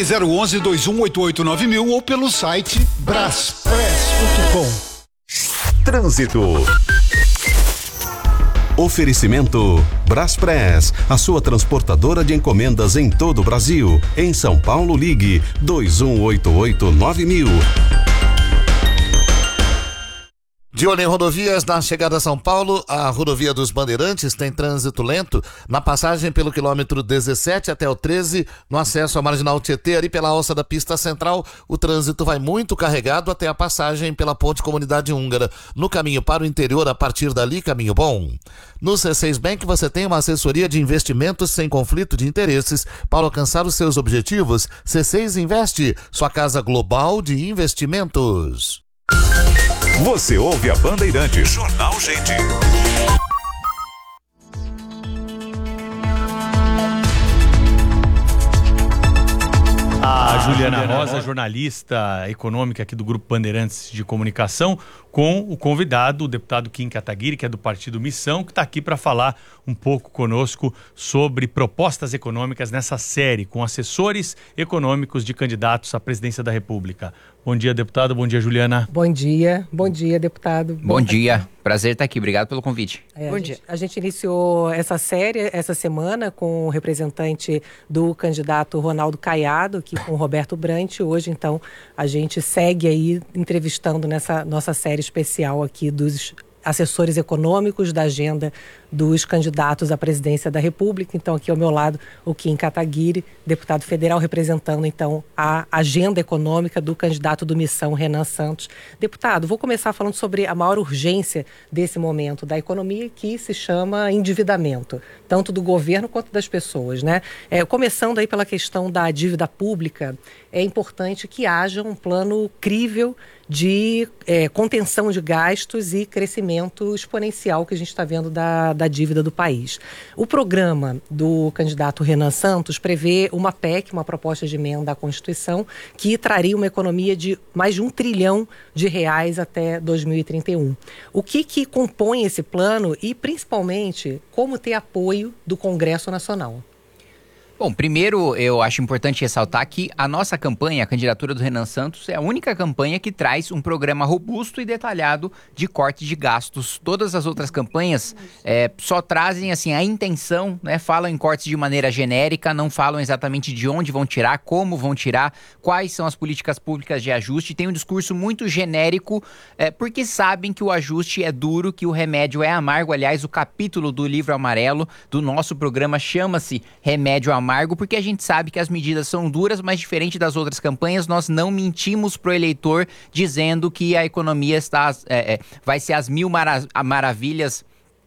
Ligue 011-2188-9000 ou pelo site braspress.com. Trânsito. Oferecimento Braspress, a sua transportadora de encomendas em todo o Brasil. Em São Paulo, ligue 2188-9000. De olho em rodovias, na chegada a São Paulo, a rodovia dos Bandeirantes tem trânsito lento na passagem pelo quilômetro 17 até o 13, no acesso à Marginal Tietê, ali pela alça da pista central, o trânsito vai muito carregado até a passagem pela Ponte Comunidade Húngara. No caminho para o interior, a partir dali, caminho bom. No C6 Bank você tem uma assessoria de investimentos sem conflito de interesses para alcançar os seus objetivos. C6 Investe, sua casa global de investimentos. Você ouve a Bandeirantes. Jornal Gente. A Juliana Rosa, jornalista econômica aqui do Grupo Bandeirantes de Comunicação, com o convidado, o deputado Kim Kataguiri, que é do Partido Missão, que está aqui para falar um pouco conosco sobre propostas econômicas nessa série, com assessores econômicos de candidatos à presidência da República. Bom dia, deputado. Bom dia, Juliana. Bom dia, deputado. Bom dia. Prazer estar aqui. Obrigado pelo convite. Bom dia. A gente iniciou essa série essa semana com o representante do candidato Ronaldo Caiado, aqui com o Roberto Brant. Hoje, então, a gente segue aí entrevistando nessa nossa série especial aqui dos assessores econômicos da agenda dos candidatos à presidência da República. Então, aqui ao meu lado, o Kim Kataguiri, deputado federal, representando, então, a agenda econômica do candidato do Missão, Renan Santos. Deputado, vou começar falando sobre a maior urgência desse momento da economia, que se chama endividamento, tanto do governo quanto das pessoas, né? Começando aí pela questão da dívida pública, é importante que haja um plano crível de contenção de gastos e crescimento exponencial que a gente está vendo da dívida do país. O programa do candidato Renan Santos prevê uma PEC, uma proposta de emenda à Constituição, que traria uma economia de mais de R$1 trilhão até 2031. O que compõe esse plano e, principalmente, como ter apoio do Congresso Nacional? Bom, primeiro eu acho importante ressaltar que a nossa campanha, a candidatura do Renan Santos, é a única campanha que traz um programa robusto e detalhado de corte de gastos. Todas as outras campanhas só trazem assim, a intenção, né? Falam em cortes de maneira genérica, não falam exatamente de onde vão tirar, como vão tirar, quais são as políticas públicas de ajuste. Tem um discurso muito genérico, porque sabem que o ajuste é duro, que o remédio é amargo. Aliás, o capítulo do livro amarelo do nosso programa chama-se Remédio Amargo, porque a gente sabe que as medidas são duras, mas diferente das outras campanhas, nós não mentimos pro eleitor dizendo que a economia vai ser as mil maravilhas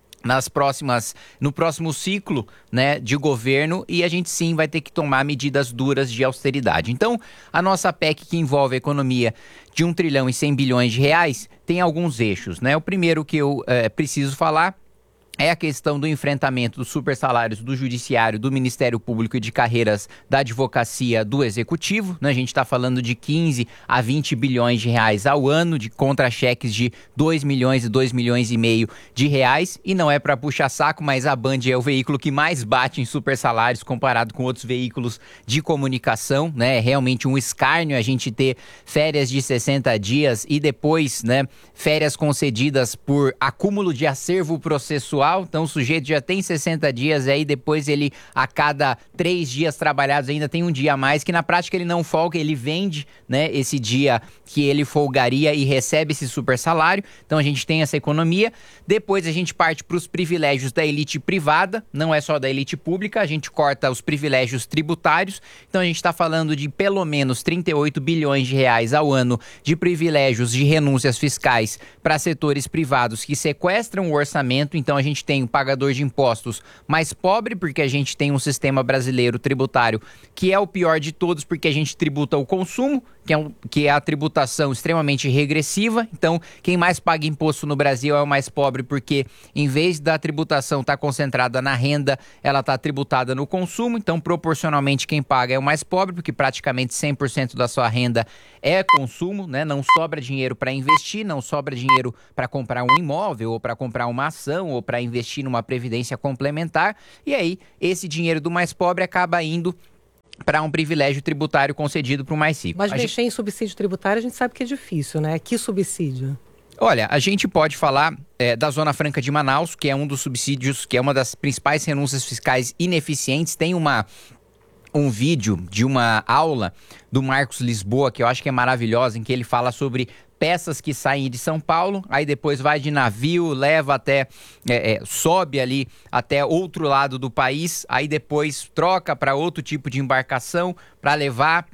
no próximo ciclo, né, de governo, e a gente sim vai ter que tomar medidas duras de austeridade. Então, a nossa PEC, que envolve a economia de R$1 trilhão e 100 bilhões de reais, tem alguns eixos, né? O primeiro que eu preciso falar é a questão do enfrentamento dos supersalários do Judiciário, do Ministério Público e de carreiras da Advocacia do Executivo, né? A gente está falando de 15 a 20 bilhões de reais ao ano, de contra-cheques de 2 milhões e 2 milhões e meio de reais. E não é para puxar saco, mas a Band é o veículo que mais bate em supersalários comparado com outros veículos de comunicação, né? É realmente um escárnio a gente ter férias de 60 dias e depois, né, férias concedidas por acúmulo de acervo processual. Então o sujeito já tem 60 dias, aí depois ele, a cada 3 dias trabalhados, ainda tem um dia a mais, que na prática ele não folga, ele vende, né, esse dia que ele folgaria e recebe esse super salário. Então a gente tem essa economia. Depois a gente parte para os privilégios da elite privada, não é só da elite pública, a gente corta os privilégios tributários. Então a gente está falando de pelo menos 38 bilhões de reais ao ano de privilégios de renúncias fiscais para setores privados que sequestram o orçamento. Então a gente tem um pagador de impostos mais pobre, porque a gente tem um sistema brasileiro tributário que é o pior de todos, porque a gente tributa o consumo, que é a tributação extremamente regressiva. Então, quem mais paga imposto no Brasil é o mais pobre, porque em vez da tributação estar concentrada na renda, ela está tributada no consumo. Então, proporcionalmente, quem paga é o mais pobre, porque praticamente 100% da sua renda é consumo, né? Não sobra dinheiro para investir, não sobra dinheiro para comprar um imóvel, ou para comprar uma ação, ou para investir numa previdência complementar. E aí, esse dinheiro do mais pobre acaba indo para um privilégio tributário concedido para o mais rico. Mas mexer em subsídio tributário a gente sabe que é difícil, né? Que subsídio? Olha, a gente pode falar da Zona Franca de Manaus, que é um dos subsídios, que é uma das principais renúncias fiscais ineficientes. Tem um vídeo de uma aula do Marcos Lisboa, que eu acho que é maravilhosa, em que ele fala sobre peças que saem de São Paulo, aí depois vai de navio, leva até, sobe ali até outro lado do país, aí depois troca para outro tipo de embarcação para levar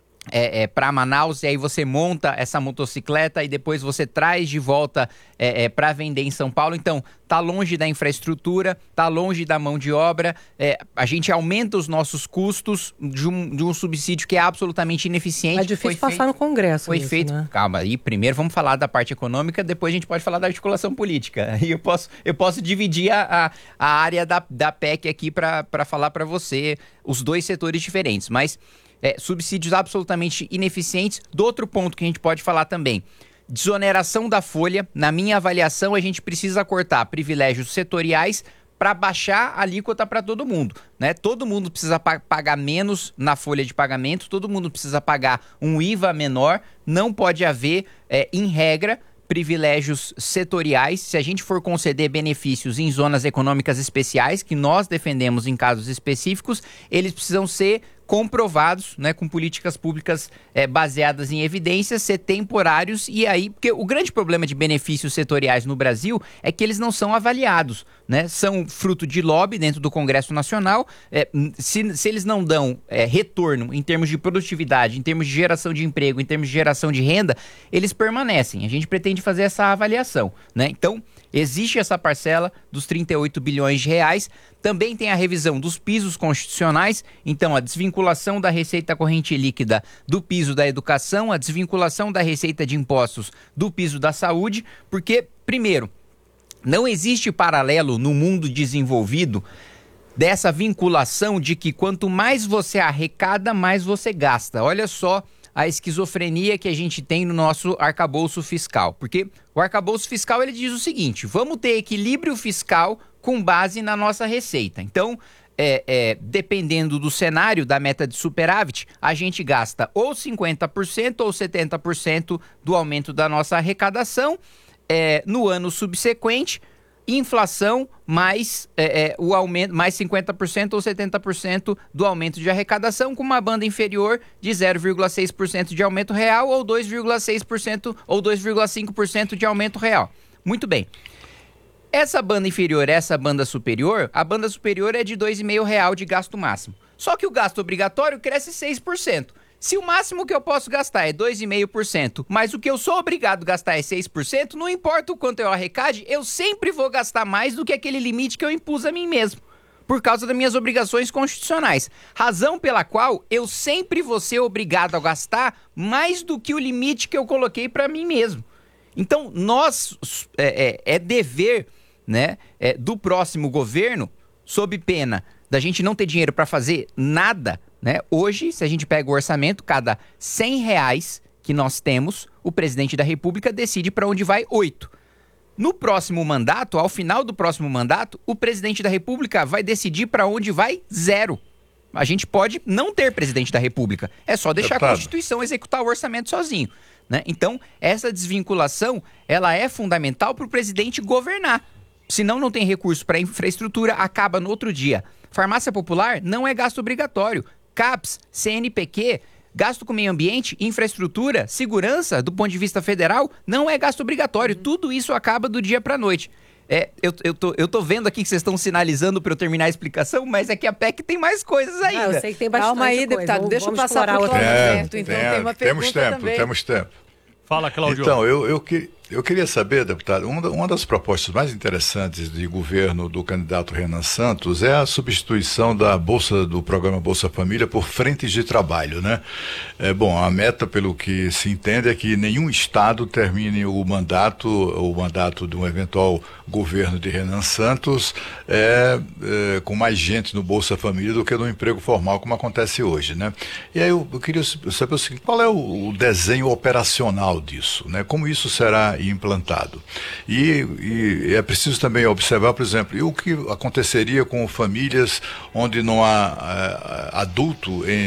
para Manaus, e aí você monta essa motocicleta e depois você traz de volta para vender em São Paulo. Então, tá longe da infraestrutura, tá longe da mão de obra, a gente aumenta os nossos custos de um subsídio que é absolutamente ineficiente. É difícil passar no Congresso. Foi isso, feito, né? Calma, aí primeiro vamos falar da parte econômica, depois a gente pode falar da articulação política. Aí eu posso dividir a área da PEC aqui para falar para você os dois setores diferentes, mas subsídios absolutamente ineficientes. Do outro ponto que a gente pode falar também, desoneração da folha. Na minha avaliação, a gente precisa cortar privilégios setoriais para baixar a alíquota para todo mundo, né? Todo mundo precisa pagar menos na folha de pagamento, todo mundo precisa pagar um IVA menor, não pode haver, em regra, privilégios setoriais. Se a gente for conceder benefícios em zonas econômicas especiais, que nós defendemos em casos específicos, eles precisam ser comprovados, né, com políticas públicas baseadas em evidências, ser temporários. E aí, porque o grande problema de benefícios setoriais no Brasil é que eles não são avaliados, né? São fruto de lobby dentro do Congresso Nacional. Se eles não dão retorno em termos de produtividade, em termos de geração de emprego, em termos de geração de renda, eles permanecem. A gente pretende fazer essa avaliação, né? Então, existe essa parcela dos 38 bilhões de reais. Também tem a revisão dos pisos constitucionais, então a desvinculação da receita corrente líquida do piso da educação, a desvinculação da receita de impostos do piso da saúde, porque, primeiro, não existe paralelo no mundo desenvolvido dessa vinculação de que quanto mais você arrecada, mais você gasta. Olha só a esquizofrenia que a gente tem no nosso arcabouço fiscal. Porque o arcabouço fiscal, ele diz o seguinte: vamos ter equilíbrio fiscal com base na nossa receita. Então, dependendo do cenário da meta de superávit, a gente gasta ou 50% ou 70% do aumento da nossa arrecadação. No ano subsequente, inflação mais o aumento, mais 50% ou 70% do aumento de arrecadação, com uma banda inferior de 0,6% de aumento real ou 2,6% ou 2,5% de aumento real. Muito bem. Essa banda inferior, essa banda superior, a banda superior é de R$ 2,5 de gasto máximo. Só que o gasto obrigatório cresce 6%. Se o máximo que eu posso gastar é 2,5%, mas o que eu sou obrigado a gastar é 6%, não importa o quanto eu arrecade, eu sempre vou gastar mais do que aquele limite que eu impus a mim mesmo, por causa das minhas obrigações constitucionais. Razão pela qual eu sempre vou ser obrigado a gastar mais do que o limite que eu coloquei para mim mesmo. Então, é dever, né, do próximo governo, sob pena da gente não ter dinheiro para fazer nada, né? Hoje, se a gente pega o orçamento, cada R$100 que nós temos, o presidente da República decide para onde vai 8. No próximo mandato, ao final do próximo mandato, o presidente da República vai decidir para onde vai 0. A gente pode não ter presidente da República. É só deixar a Constituição executar o orçamento sozinho, né? Então, essa desvinculação, ela é fundamental para o presidente governar. Senão não tem recurso para infraestrutura, acaba no outro dia. Farmácia popular não é gasto obrigatório. CAPS, CNPq, gasto com meio ambiente, infraestrutura, segurança, do ponto de vista federal, não é gasto obrigatório. Tudo isso acaba do dia para a noite. Eu tô vendo aqui que vocês estão sinalizando para eu terminar a explicação, mas é que a PEC tem mais coisas ainda. Eu sei que tem bastante Calma aí, coisa. deputado, deixa eu passar para o Cláudio Alberto. Então tem uma pergunta também. Temos tempo. Fala, Cláudio. Então, eu queria saber, deputado, uma das propostas mais interessantes de governo do candidato Renan Santos é a substituição do programa Bolsa Família por frentes de trabalho, né? Bom, a meta, pelo que se entende, é que nenhum estado termine o mandato de um eventual governo de Renan Santos com mais gente no Bolsa Família do que no emprego formal, como acontece hoje, né? E aí eu queria saber o seguinte: qual é o desenho operacional disso, né? Como isso será implantado? E é preciso também observar, por exemplo, e o que aconteceria com famílias onde não há adulto